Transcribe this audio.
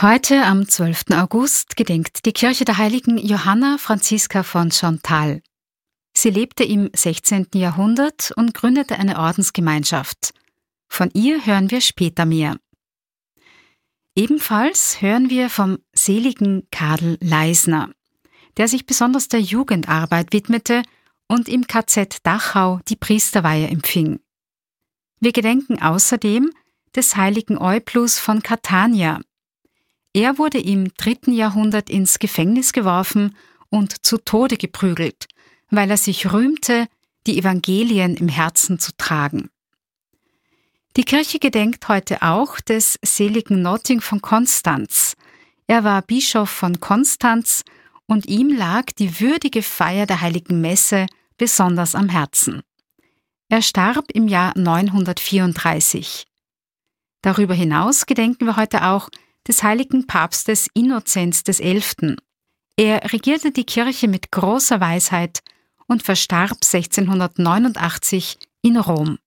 Heute, am 12. August, gedenkt die Kirche der heiligen Johanna Franziska von Chantal. Sie lebte im 16. Jahrhundert und gründete eine Ordensgemeinschaft. Von ihr hören wir später mehr. Ebenfalls hören wir vom seligen Karl Leisner, der sich besonders der Jugendarbeit widmete und im KZ Dachau die Priesterweihe empfing. Wir gedenken außerdem des heiligen Euplus von Catania. Er wurde im 3. Jahrhundert ins Gefängnis geworfen und zu Tode geprügelt, weil er sich rühmte, die Evangelien im Herzen zu tragen. Die Kirche gedenkt heute auch des seligen Notting von Konstanz. Er war Bischof von Konstanz und ihm lag die würdige Feier der heiligen Messe besonders am Herzen. Er starb im Jahr 934. Darüber hinaus gedenken wir heute auch des heiligen Papstes Innozenz XI. Er regierte die Kirche mit großer Weisheit und verstarb 1689 in Rom.